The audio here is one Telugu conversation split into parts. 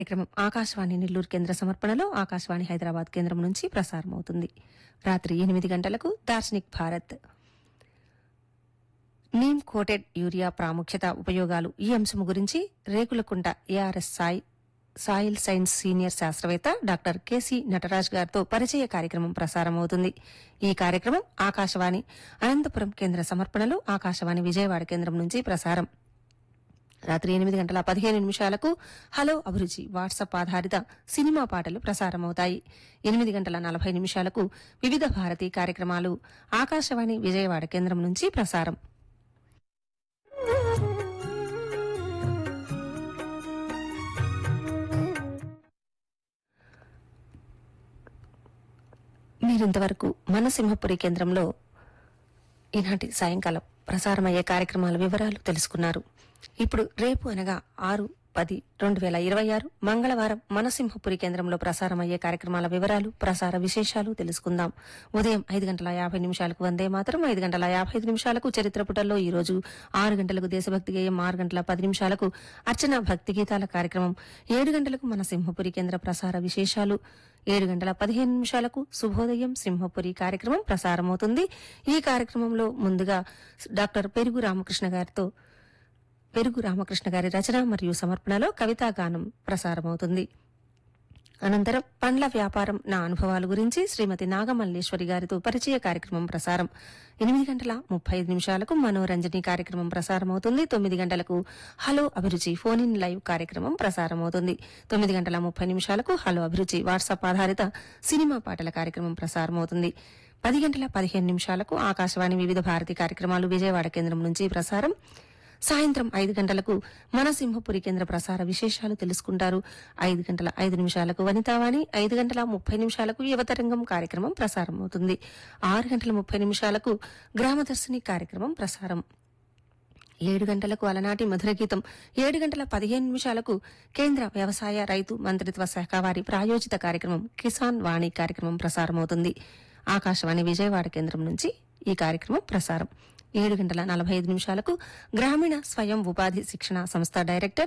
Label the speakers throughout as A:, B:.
A: కార్యక్రమం ఆకాశవాణి నెల్లూరు కేంద్ర సమర్పణలో ఆకాశవాణి హైదరాబాద్ కేంద్రం నుంచి ప్రసారమవుతుంది. రాత్రి 8 గంటలకు దార్శనిక్ భారత్ నీమ్ కోటెడ్ యూరియా ప్రాముఖ్యత ఉపయోగాలు ఈ అంశం గురించి Rekulakunta ARS soil science senior శాస్త్రవేత్త డాక్టర్ కెసి నటరాజ్ గారితో పరిచయ కార్యక్రమం ప్రసారమవుతుంది. ఈ కార్యక్రమం ఆకాశవాణి అనంతపురం కేంద్ర సమర్పణలో ఆకాశవాణి విజయవాడ కేంద్రం నుంచి ప్రసారం. రాత్రి 8:15 హలో అభిరుచి వాట్సాప్ ఆధారిత సినిమా పాటలు ప్రసారమవుతాయి. 8:40 వివిధ భారతీ కార్యక్రమాలు ఆకాశవాణి విజయవాడ కేంద్రం నుంచి ప్రసారం. మీరింతవరకు మన సింహపురి కేంద్రంలో ఈనాటి సాయంకాలం ప్రసారమయ్యే కార్యక్రమాల వివరాలు తెలుసుకున్నారు. ఇప్పుడు రేపు అనగా 6/10/2026 మంగళవారం మన సింహపురి కేంద్రంలో ప్రసారమయ్యే కార్యక్రమాల వివరాలు, ప్రసార విశేషాలు తెలుసుకుందాం. ఉదయం 5:50 వందే మాతరం, 5:55 చరిత్ర పుటల్లో ఈ రోజు, 6 గంటలకు దేశభక్తి గేయం, 6:10 అర్చన భక్తి గీతాల కార్యక్రమం, 7 గంటలకు మన సింహపురి కేంద్ర ప్రసార విశేషాలు, 7:15 శుభోదయం సింహపురి కార్యక్రమం ప్రసారమవుతుంది. ఈ కార్యక్రమంలో ముందుగా డాక్టర్ పెరుగు రామకృష్ణ గారి రచన మరియు సమర్పణలో కవితా గానం ప్రసారమవుతుంది. అనంతరం పండ్ల వ్యాపారం నా అనుభవాల గురించి శ్రీమతి నాగమల్లేశ్వరి గారితో పరిచయ కార్యక్రమం ప్రసారం. 8:35 మనోరంజని కార్యక్రమం ప్రసారమవుతుంది. 9 గంటలకు హలో అభిరుచి ఫోన్ ఇన్ లైవ్ కార్యక్రమం ప్రసారమవుతుంది. 9:30 హలో అభిరుచి వాట్సాప్ ఆధారిత సినిమా పాటల కార్యక్రమం ప్రసారమవుతుంది. 10:15 ఆకాశవాణి వివిధ భారతి కార్యక్రమాలు విజయవాడ కేంద్రం నుంచి ప్రసారం. సాయంత్రం 5 గంటలకు మన సింహపురి కేంద్ర ప్రసార విశేషాలు తెలుసుకుంటారు. 5:05 వనితావాణి, 5:30 యువతరంగం కార్యక్రమం ప్రసారమవుతుంది. 6:30 గ్రామదర్శిని కార్యక్రమం ప్రసారం. 7 గంటలకు అలనాటి మధుర గీతం, 7:15 కేంద్ర వ్యవసాయ రైతు మంత్రిత్వ శాఖ వారి ప్రాయోజిత కార్యక్రమం కిసాన్ వాణి కార్యక్రమం ప్రసారమవుతుంది. ఆకాశవాణి విజయవాడ కేంద్రం నుంచి ఈ కార్యక్రమం ప్రసారం. 7:45 గ్రామీణ స్వయం ఉపాధి శిక్షణ సంస్థ director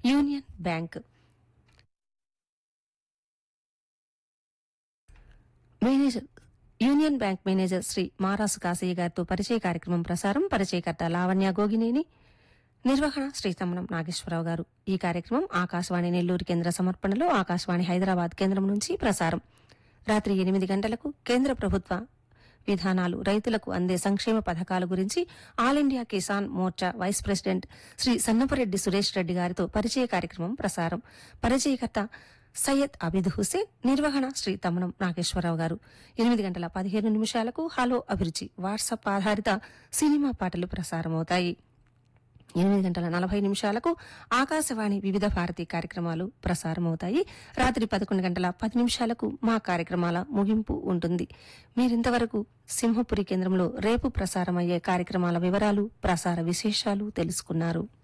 A: union bank manager Shri Marasu Kasaiah గారితో పరిచయ కార్యక్రమం ప్రసారం. పరిచయకర్త లావణ్య గోగినేని, నిర్వహణ శ్రీ తమ్మనం నాగేశ్వరరావు గారు. ఈ కార్యక్రమం ఆకాశవాణి నెల్లూరు కేంద్ర సమర్పణలో ఆకాశవాణి హైదరాబాద్ కేంద్రం నుంచి ప్రసారం. రాత్రి 8 గంటలకు కేంద్ర ప్రభుత్వ విధానాలు, రైతులకు అందే సంక్షేమ పథకాల గురించి all India Kisan Morcha vice president Shri Sannapareddy Suresh Reddy గారితో పరిచయ కార్యక్రమం ప్రసారం. పరిచయకర్త సయ్యద్ అబిద్ హుసేన్, నిర్వహణ శ్రీ తమ్మనం నాగేశ్వరరావు గారు. 8:15 హలో అభిరుచి వాట్సాప్ ఆధారిత సినిమా పాటలు ప్రసారమవుతాయి. 8:40 ఆకాశవాణి వివిధ భారతీ కార్యక్రమాలు ప్రసారమవుతాయి. రాత్రి 11:10 మా కార్యక్రమాల ముగింపు ఉంటుంది. మీరింతవరకు సింహపురి కేంద్రంలో రేపు ప్రసారమయ్యే కార్యక్రమాల వివరాలు, ప్రసార విశేషాలు తెలుసుకున్నారు.